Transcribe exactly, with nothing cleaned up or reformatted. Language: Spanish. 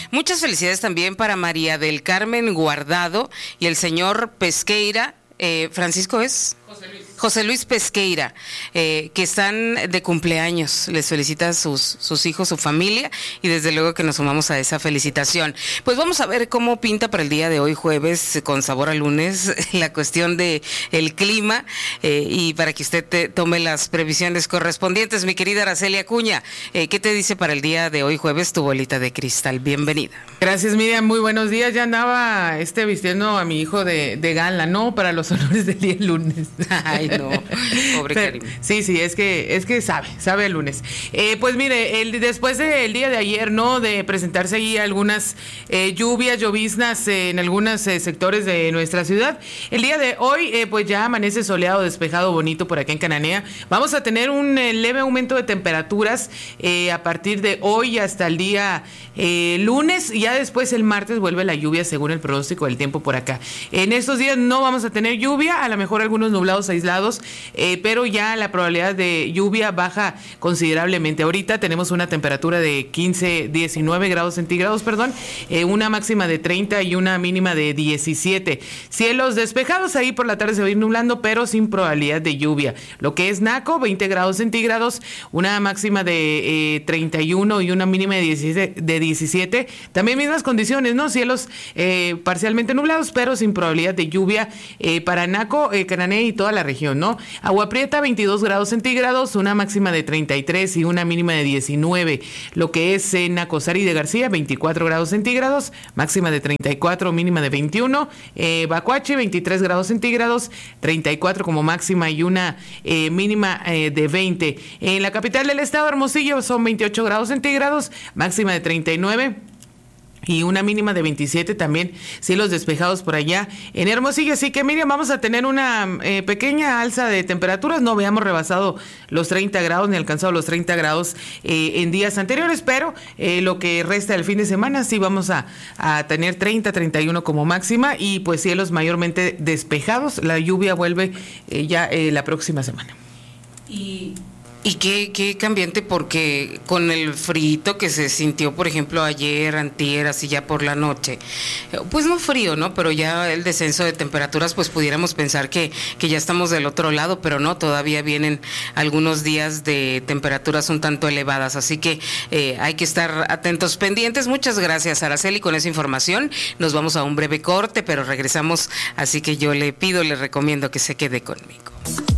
Muchas felicidades también para María del Carmen Guardado y el señor Pesqueira. Eh, Francisco es José Luis, José Luis Pesqueira, eh, que están de cumpleaños. Les felicita sus, sus hijos, su familia, y desde luego que nos sumamos a esa felicitación. Pues vamos a ver cómo pinta para el día de hoy, jueves, con sabor a lunes, la cuestión de el clima, eh, y para que usted te tome las previsiones correspondientes. Mi querida Araceli Acuña, eh, ¿qué te dice para el día de hoy, jueves, tu bolita de cristal? Bienvenida. Gracias, Miriam, muy buenos días. Ya andaba este vistiendo a mi hijo de, de gala, ¿no? Para los honores del día lunes. Ay, no, pobre Karim. Sí, sí, es que es que sabe, sabe el lunes. Eh, pues mire, el, después del día de ayer, ¿no? De presentarse ahí algunas eh, lluvias, lloviznas eh, en algunos eh, sectores de nuestra ciudad, el día de hoy, eh, pues ya amanece soleado, despejado, bonito por acá en Cananea. Vamos a tener un eh, leve aumento de temperaturas eh, a partir de hoy hasta el día eh, lunes, y ya después el martes vuelve la lluvia según el pronóstico del tiempo por acá. En estos días no vamos a tener lluvia, a lo mejor algunos nublados aislados, eh, pero ya la probabilidad de lluvia baja considerablemente. Ahorita tenemos una temperatura de quince, diecinueve grados centígrados, perdón, eh, una máxima de treinta y una mínima de diecisiete. Cielos despejados, ahí por la tarde se va a ir nublando, pero sin probabilidad de lluvia. Lo que es Naco, veinte grados centígrados, una máxima de eh, treinta y uno y una mínima de diecisiete, de diecisiete. También mismas condiciones, ¿no? Cielos eh, parcialmente nublados, pero sin probabilidad de lluvia eh, para Naco, eh, Cananea y toda la región, ¿no? Agua Prieta, veintidós grados centígrados, una máxima de treinta y tres y una mínima de diecinueve. Lo que es en Nacosari de García, veinticuatro grados centígrados, máxima de treinta y cuatro, mínima de veintiuno. Eh, Bacuachi, veintitrés grados centígrados, treinta y cuatro como máxima y una eh, mínima eh, de veinte. En la capital del estado, Hermosillo, son veintiocho grados centígrados, máxima de treinta y nueve. Y una mínima de veintisiete también, cielos despejados por allá en Hermosillo. Así que, Miriam, vamos a tener una eh, pequeña alza de temperaturas. No habíamos rebasado los treinta grados ni alcanzado los treinta grados eh, en días anteriores, pero eh, lo que resta del fin de semana sí vamos a, a tener treinta, treinta y uno como máxima, y pues cielos mayormente despejados. La lluvia vuelve eh, ya eh, la próxima semana. Y... Y qué, qué cambiante, porque con el frito que se sintió, por ejemplo, ayer, antier, así ya por la noche, pues no frío, ¿no? Pero ya el descenso de temperaturas, pues pudiéramos pensar que, que ya estamos del otro lado, pero no, todavía vienen algunos días de temperaturas un tanto elevadas, así que eh, hay que estar atentos, pendientes. Muchas gracias, Araceli, con esa información. Nos vamos a un breve corte, pero regresamos, así que yo le pido, le recomiendo que se quede conmigo.